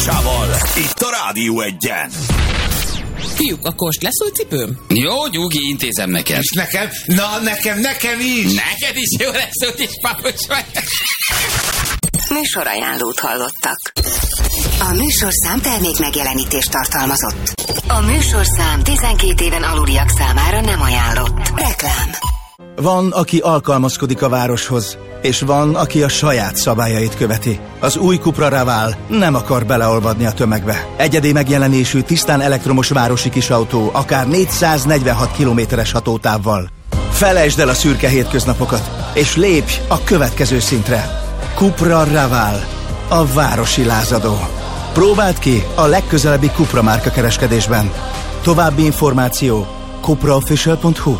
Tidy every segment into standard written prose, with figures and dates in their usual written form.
párosával, itt a Rádió Egyen. Fiúk, akkor most lesz új cipőm? Jó, nyugi, intézem neked. És nekem? Na, nekem is. Neked is jó lesz, úgyis papos vagy. Műsorajánlót hallottak. A műsorszám termék megjelenítést tartalmazott. A műsorszám 12 éven aluliak számára nem ajánlott. Reklám. Van, aki alkalmazkodik a városhoz, és van, aki a saját szabályait követi. Az új Cupra Raval nem akar beleolvadni a tömegbe. Egyedi megjelenésű, tisztán elektromos városi kisautó, akár 446 kilométeres hatótávval. Felejtsd el a szürke hétköznapokat, és lépj a következő szintre. Cupra Raval, a városi lázadó. Próbáld ki a legközelebbi Cupra márka kereskedésben. További információ cupraofficial.hu.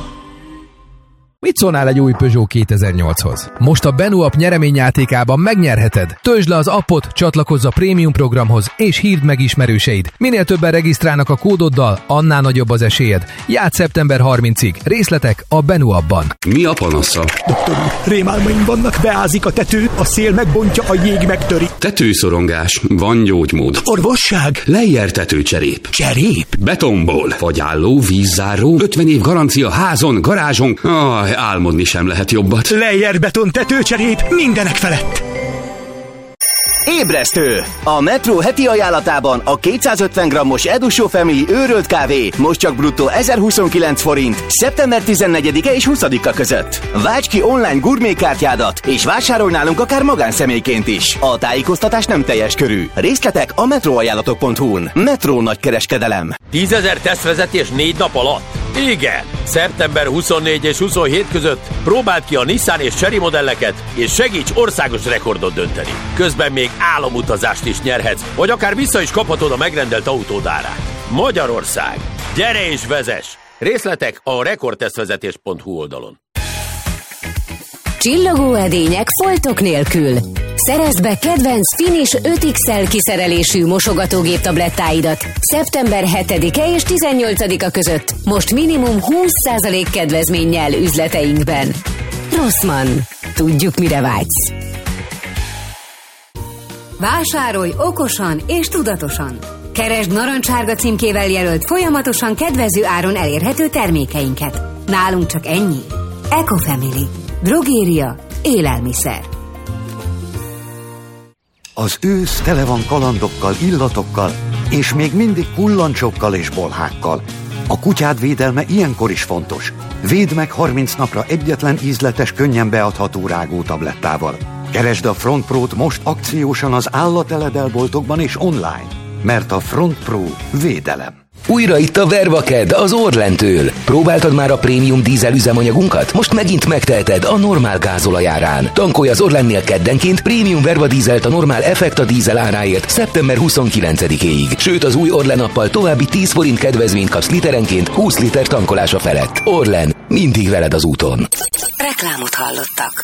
Mit szólnál egy új Peugeot 2008-hoz? Most a Benu app nyereményjátékában megnyerheted. Töltsd le az appot, csatlakozz a prémium programhoz, és hívd meg ismerőseid. Minél többen regisztrálnak a kódoddal, annál nagyobb az esélyed. Játsz szeptember 30-ig. Részletek a Benu appban. Mi a panasza? Doktor úr, rémálmaim vannak, beázik a tető, a szél megbontja, a jég megtöri. Tetőszorongás, van gyógymód. Orvosság? Lejjel tetőcserép. Cserép? Betonból. Fagyálló, vízzáró, 50 év garancia házon, garázson. Álmodni sem lehet jobbat. Lejjel beton tetőcserép mindenek felett. Ébresztő! A Metro heti ajánlatában a 250 g-os Edusó Family őrölt kávé most csak bruttó 1029 forint szeptember 14-e és 20-a között. Válts ki online gurmékártyádat, és vásárolj nálunk akár magánszemélyként is. A tájékoztatás nem teljes körű. Részletek a metroajánlatok.hu-n. Metro nagykereskedelem. 10 000 tesztvezetés 4 nap alatt? Igen! Szeptember 24 és 27 között próbáld ki a Nissan és Chery modelleket, és segíts országos rekordot dönteni. Közben még álomutazást is nyerhetsz, vagy akár vissza is kaphatod a megrendelt autód árát. Magyarország! Gyere és vezess! Részletek a rekordtesztvezetés.hu oldalon. Csillogó edények foltok nélkül. Szerezd be kedvenc Finish 5XL kiszerelésű mosogatógép tablettáidat szeptember 7-e és 18-a között most minimum 20% kedvezménnyel üzleteinkben. Rossmann. Tudjuk, mire vágysz. Vásárolj okosan és tudatosan. Keresd narancsárga címkével jelölt folyamatosan kedvező áron elérhető termékeinket. Nálunk csak ennyi. Ecofamily. Drogéria. Élelmiszer. Az ősz tele van kalandokkal, illatokkal, és még mindig kullancsokkal és bolhákkal. A kutyád védelme ilyenkor is fontos. Védd meg 30 napra egyetlen ízletes, könnyen beadható rágótablettával. Keresd a Front Pro-t most akciósan az állateledelboltokban és online, mert a Front Pro védelem. Újra itt a Vervaked az Orlentől. Próbáltad már a prémium dízel üzemanyagunkat? Most megint megteheted a normál gázolajárán. Tankolj az Orlennél keddenként prémium Verva dízelt a normál Effekta dízel áráért szeptember 29-éig. Sőt, az új Orlen appal további 10 forint kedvezményt kapsz literenként 20 liter tankolása felett. Orlen, mindig veled az úton. Reklámot hallottak.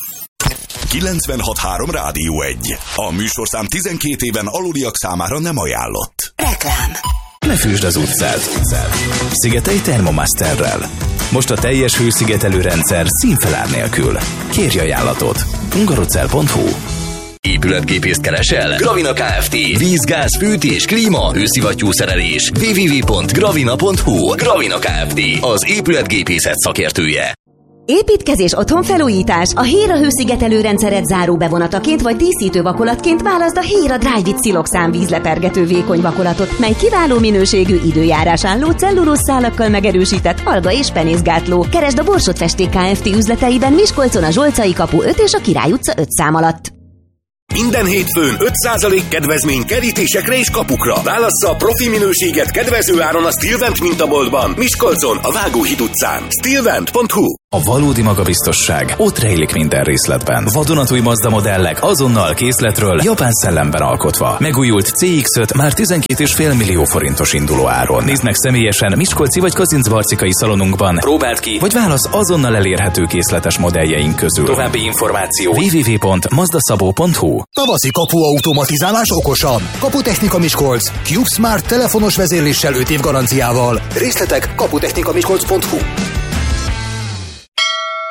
96.3 Rádió 1. A műsorszám 12 éven aluliak számára nem ajánlott. Reklám. Ne fűsd az utcát. Szigetelj Thermomasterrel. Most a teljes hőszigetelő rendszer színfelár nélkül. Kérj ajánlatot. hungarocell.hu. Épületgépészt keresel? Gravina Kft. Víz, gáz, fűtés, klíma, hőszivattyú szerelés. www.gravina.hu. Gravina Kft. Az épületgépészet szakértője. Építkezés, otthonfelújítás. A Héra hőszigetelő rendszeret záró bevonataként vagy díszítő vakolatként válaszd a Héra Dryvit sziloxán vízlepergető vékony vakolatot, mely kiváló minőségű időjárás álló celluloszszálakkal megerősített alga és penészgátló. Keresd a Borsod Festék Kft. Üzleteiben Miskolcon a Zsolcai kapu 5 és a Király utca 5 szám alatt. Minden hétfőn 5% kedvezmény kerítésekre és kapukra. Válassza a profi minőséget kedvező áron a Stilvent mintaboltban, Miskolcon, a Vágóhíd utcán. Stilvent.hu. A valódi magabiztosság ott rejlik minden részletben. Vadonatúj Mazda modellek azonnal készletről, japán szellemben alkotva. Megújult CX-5 már 12,5 millió forintos induló áron. Nézd meg személyesen Miskolci vagy Kazincbarcikai szalonunkban. Próbáld ki, vagy válasz azonnal elérhető készletes modelljeink közül. További információ www.mazdaszabó.hu. Tavaszi kapuautomatizálás okosan. Kaputechnika Miskolc. CubeSmart telefonos vezérléssel 5 év garanciával. Részletek kaputechnikamiskolc.hu.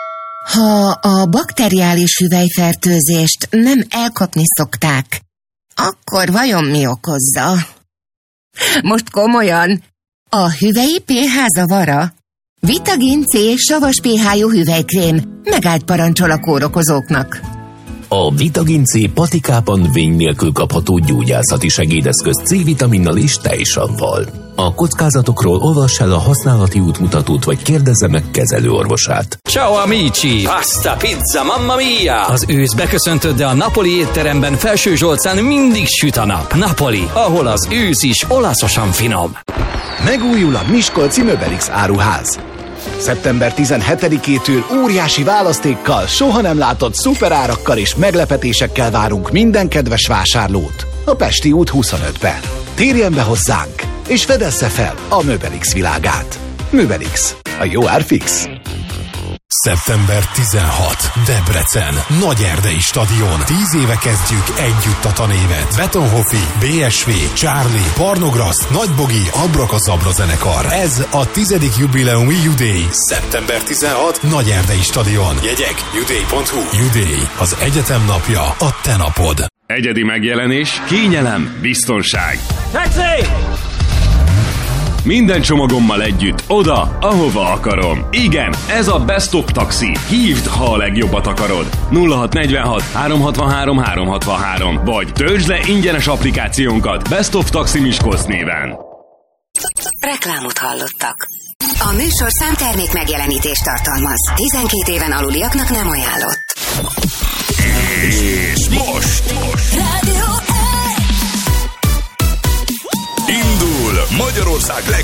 Ha a bakteriális hüvelyfertőzést nem elkapni szokták, Akkor vajon mi okozza? Most komolyan, a hüvelyi pH zavara? Vitagin C savas pH-jú hüvelykrém megállt parancsol a kórokozóknak. A Vitagin C patikában vény nélkül kapható gyógyászati segédeszköz C-vitaminnal és tejsavval. A kockázatokról olvass el a használati útmutatót, vagy kérdezze meg kezelőorvosát. Ciao amici! Pasta, pizza, mamma mia! Az ősz beköszöntött, de a napoli étteremben Felső Zsolcán mindig süt a nap. Napoli, ahol az ősz is olaszosan finom. Megújul a Miskolci Möbelix áruház. Szeptember 17-től óriási választékkal, soha nem látott szuperárakkal és meglepetésekkel várunk minden kedves vásárlót a Pesti út 25-ben. Térjen be hozzánk, és fedezze fel a Möbelix világát. Möbelix, a jó ár fix. Szeptember 16. Debrecen. Nagyerdei stadion. 10 éve kezdjük együtt a tanévet. Betonhofi, BSV, Charlie, Barnograszt, Nagybogi, Abrakazabra zenekar. Ez a 10. jubileumi Judei. Szeptember 16. Nagyerdei stadion. Jegyek judei.hu. Judei, az egyetem napja, a te napod. Egyedi megjelenés, kényelem, biztonság. Taxi! Minden csomagommal együtt, oda, ahova akarom. Igen, ez a Best of Taxi. Hívd, ha a legjobbat akarod. 0646 363 363. Vagy töltsd le ingyenes applikációnkat Best of Taxi Miskolc néven. Reklámot hallottak. A műsor számtermék megjelenítést tartalmaz. 12 éven aluliaknak nem ajánlott. És most Rádió indul Magyarország